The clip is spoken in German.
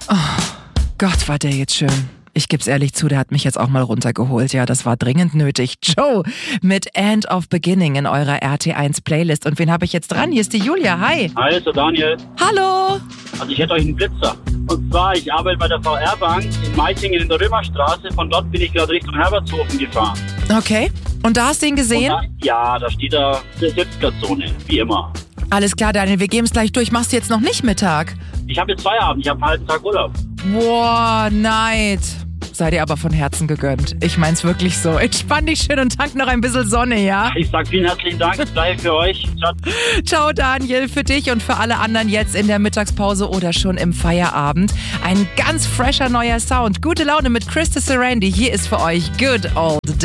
Gott, war der jetzt schön. Ich geb's ehrlich zu, der hat mich jetzt auch mal runtergeholt. Ja, das war dringend nötig. Joe mit End of Beginning in eurer RT1 Playlist. Und wen habe ich jetzt dran? Hier ist die Julia. Hi. Hi, ist der Daniel. Hallo. Also ich hätte euch einen Blitzer. Und zwar, ich arbeite bei der VR-Bank in Meitingen in der Römerstraße. Von dort bin ich gerade Richtung Herbertshofen gefahren. Okay. Und da hast du ihn gesehen? Da steht da eine Sitzplatzzone, wie immer. Alles klar, Daniel, wir geben es gleich durch. Machst du jetzt noch nicht Mittag? Ich habe jetzt Feierabend, ich habe einen halben Tag Urlaub. Boah, Neid. Sei dir aber von Herzen gegönnt. Ich mein's wirklich so. Entspann dich schön und tank noch ein bisschen Sonne, ja? Ich sag vielen herzlichen Dank, das gleiche für euch. Ciao, Daniel, für dich und für alle anderen jetzt in der Mittagspause oder schon im Feierabend. Ein ganz fresher neuer Sound. Gute Laune mit Krista Sarandon. Hier ist für euch Good Old Days.